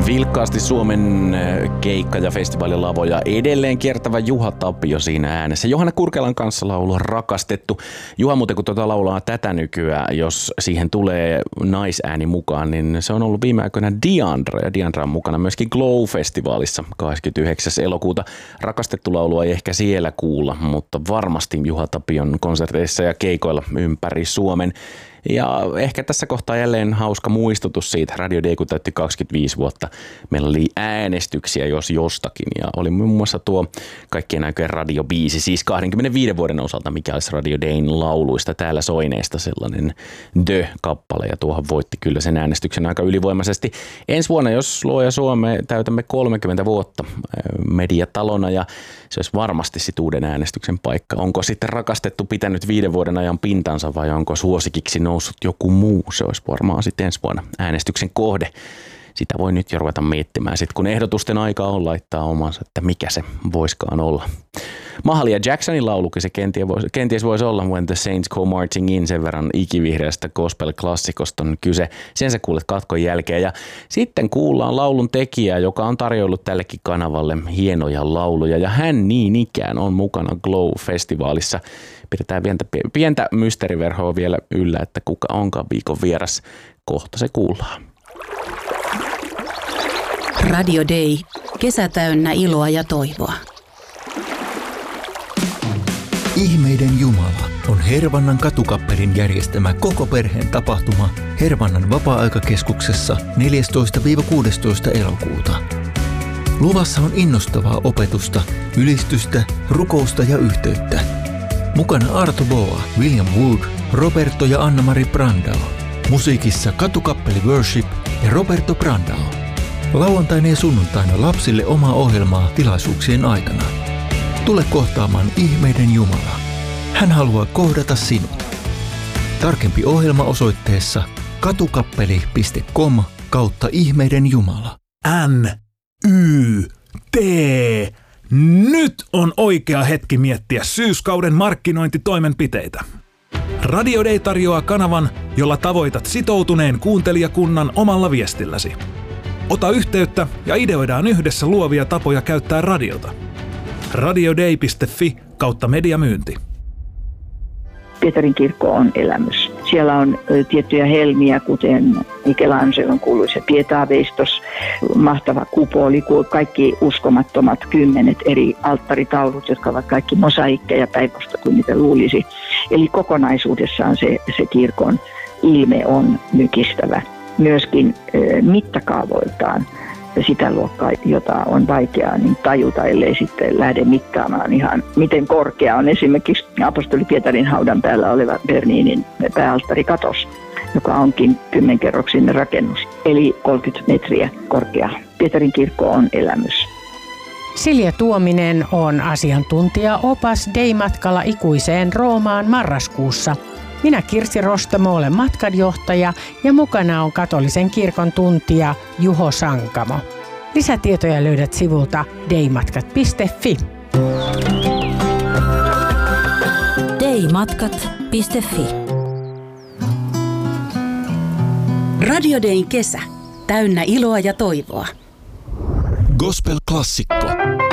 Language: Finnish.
Vilkkaasti Suomen keikka- ja festivaalilavoja edelleen kiertävä Juha Tapio siinä äänessä. Johanna Kurkelan kanssa laulu Rakastettu. Juha, muuten kun tuota laulaa tätä nykyään, jos siihen tulee naisääni mukaan, niin se on ollut viime aikoina Diandra. Ja Diandra on mukana myöskin Glow-festivaalissa 29. elokuuta. Rakastettu laulua ei ehkä siellä kuulla, mutta varmasti Juha Tapion konserteissa ja keikoilla ympäri Suomen. Ja ehkä tässä kohtaa jälleen hauska muistutus siitä. Radio Day, kun täytti 25 vuotta, meillä oli äänestyksiä jos jostakin. Ja oli muun muassa tuo kaikkien aikojen radiobiisi, siis 25 vuoden osalta, mikä olisi Radio Dayn lauluista täällä soineesta sellainen The-kappale. Ja tuohon voitti kyllä sen äänestyksen aika ylivoimaisesti. Ensi vuonna, jos luoja Suomeen, täytämme 30 vuotta mediatalona ja se olisi varmasti sit uuden äänestyksen paikka. Onko sitten Rakastettu pitänyt 5 vuoden ajan pintansa vai onko suosikiksi noussut joku muu? Se olisi varmaan sitten ensi vuonna äänestyksen kohde. Sitä voi nyt jo ruveta miettimään sitten, kun ehdotusten aika on laittaa omansa, että mikä se voiskaan olla. Mahalia Jacksonin laulukin se kenties voisi olla When the Saints Go Marching In, sen verran ikivihreästä gospel-klassikosta on kyse. Sen sä kuulet katkon jälkeen. Ja sitten kuullaan laulun tekijää, joka on tarjoillut tällekin kanavalle hienoja lauluja. Ja hän niin ikään on mukana Glow-festivaalissa. Pidetään pientä mysteeriverhoa vielä yllä, että kuka onkaan viikon vieras. Kohta se kuullaan. Radio Day. Kesä täynnä iloa ja toivoa. Ihmeiden Jumala on Hervannan katukappelin järjestämä koko perheen tapahtuma Hervannan vapaa-aikakeskuksessa 14-16. elokuuta. Luvassa on innostavaa opetusta, ylistystä, rukousta ja yhteyttä. Mukana Arto Boa, William Wood, Roberto ja Anna-Mari Brandao. Musiikissa katukappeli Worship ja Roberto Brandao. Lauantaina ja sunnuntaina lapsille omaa ohjelmaa tilaisuuksien aikana. Tule kohtaamaan Ihmeiden Jumala. Hän haluaa kohdata sinut. Tarkempi ohjelma osoitteessa katukappeli.com/Ihmeiden Jumala. NYT. Nyt on oikea hetki miettiä syyskauden markkinointitoimenpiteitä. Radio Day tarjoaa kanavan, jolla tavoitat sitoutuneen kuuntelijakunnan omalla viestilläsi. Ota yhteyttä ja ideoidaan yhdessä luovia tapoja käyttää radiota. radioday.fi/mediamyynti. Pietarin kirkko on elämys. Siellä on tiettyjä helmiä, kuten Michelangelon kuuluisa Pietaveistos, mahtava kupoli, kaikki uskomattomat 10 eri alttaritaulut, jotka ovat kaikki mosaikkeja päinvastoin kuin niitä luulisi. Eli kokonaisuudessaan se kirkon ilme on mykistävä. Myöskin mittakaavoiltaan sitä luokkaa, jota on vaikeaa niin tajuta, ellei sitten lähde mittaamaan ihan, miten korkea on esimerkiksi apostoli Pietarin haudan päällä oleva Berninin pääalttarikatos, joka onkin 10-kerroksinen rakennus, eli 30 metriä korkea. Pietarin kirkko on elämys. Silja Tuominen on asiantuntija-opas Day-matkalla ikuiseen Roomaan marraskuussa. Minä Kirsi Rostamo olen matkanjohtaja ja mukana on katolisen kirkon tuntija Juho Sankamo. Lisätietoja löydät sivulta daymatkat.fi. daymatkat.fi. Radio Dayn kesä. Täynnä iloa ja toivoa. Gospel-klassikko.